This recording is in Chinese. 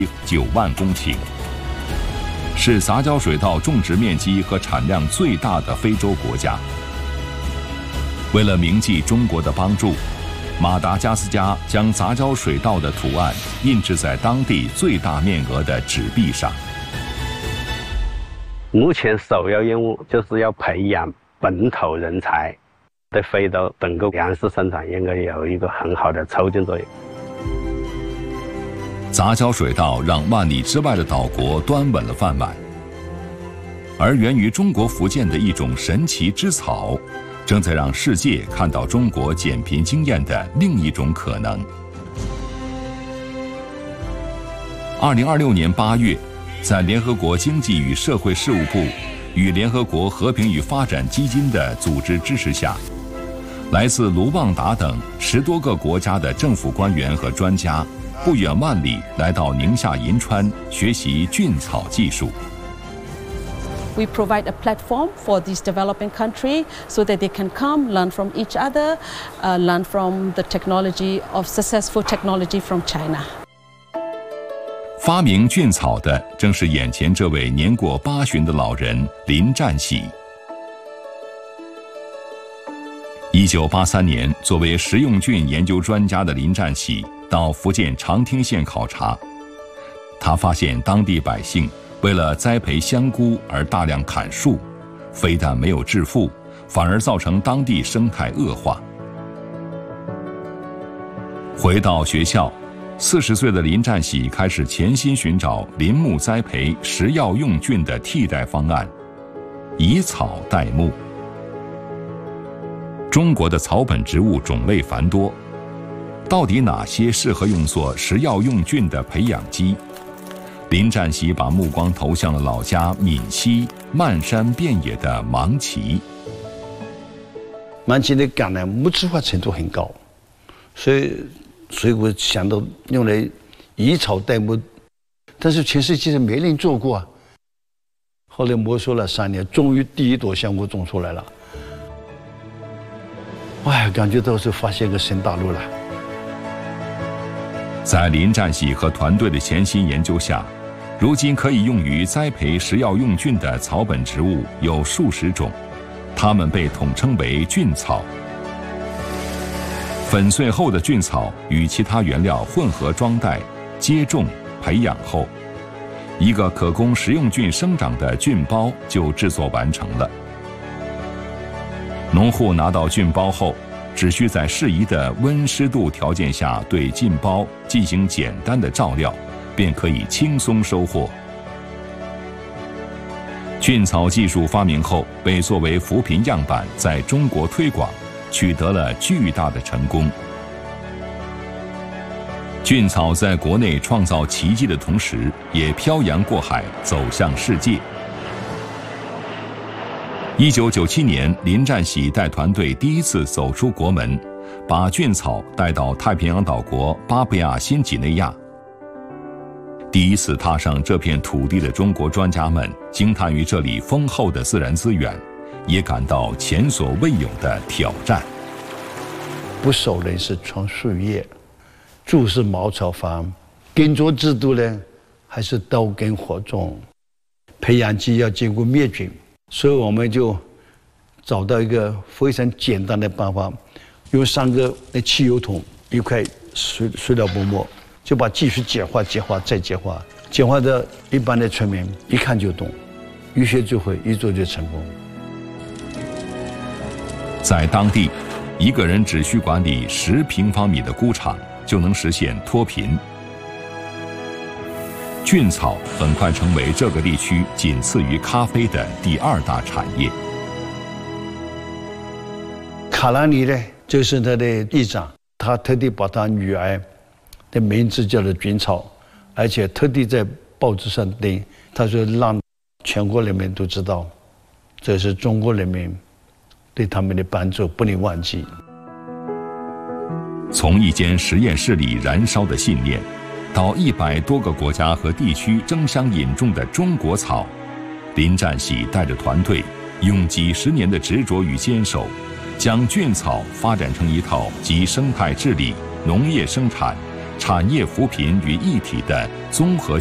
9万公顷，是杂交水稻种植面积和产量最大的非洲国家。为了铭记中国的帮助，马达加斯加将杂交水稻的图案印制在当地最大面额的纸币上。 目前首要任务就是要培养本土人才，对非洲整个粮食生产应该有一个很好的促进作用。 杂交水稻让万里之外的岛国端稳了饭碗，而源于中国福建的一种神奇之草，正在让世界看到中国减贫经验的另一种可能。2026年8月，在联合国经济与社会事务部与联合国和平与发展基金的组织支持下，来自卢旺达等10多个国家的政府官员和专家，不远万里来到宁夏银川学习菌草技术。 We provide a platform for these developing countries so that they can come, learn from each other, learn from the technology of successful technology from China. 发明菌草的正是眼前这位年过80的老人林占喜。1983年，作为食用菌研究专家的林占喜到福建长汀县考察，他发现当地百姓为了栽培香菇而大量砍树，非但没有致富，反而造成当地生态恶化。回到学校，40岁的林占喜开始潜心寻找林木栽培食药用菌的替代方案，以草代木。中国的草本植物种类繁多，到底哪些适合用作食药用菌的培养基？林占喜把目光投向了老家闽西漫山遍野的芒萁。 芒萁的橄榄木质化程度很高，所以我想到用来以草代木，但是全世界没人做过啊。后来摸索了3年，终于第一朵香菇种出来了。哎，感觉到是发现个新大陆了。 在林占喜和团队的潜心研究下，如今可以用于栽培食药用菌的草本植物有数十种，它们被统称为菌草。粉碎后的菌草与其他原料混合装袋、接种、培养后，一个可供食用菌生长的菌包就制作完成了。农户拿到菌包后，只需在适宜的温湿度条件下对菌包进行简单的照料，便可以轻松收获。菌草技术发明后，被作为扶贫样板在中国推广，取得了巨大的成功。菌草在国内创造奇迹的同时，也漂洋过海走向世界。1997年，林占喜带团队第一次走出国门，把菌草带到太平洋岛国巴布亚新几内亚。第一次踏上这片土地的中国专家们惊叹于这里丰厚的自然资源，也感到前所未有的挑战。 不少人是穿树叶，注是茅草房，耕作制度呢还是刀耕火种，培养基要经过灭菌，所以我们就找到一个非常简单的办法，用3个汽油桶，一块塑料薄膜，就把技术简化、简化再简化，简化的一般的村民一看就懂，一学就会，一做就成功。 在当地，一个人只需管理10平方米的菇场，就能实现脱贫。菌草很快成为这个地区仅次于咖啡的第2大产业。 卡拉尼呢，就是他的地长，他特地把他女儿的名字叫做菌草，而且特地在报纸上登，他说让全国人民都知道，这是中国人民对他们的帮助，不能忘记。 从一间实验室里燃烧的信念，到100多个国家和地区争相引种的中国草，林占喜带着团队，用几10年的执着与坚守，将菌草发展成一套集生态治理、农业生产、 产业扶贫于一体的综合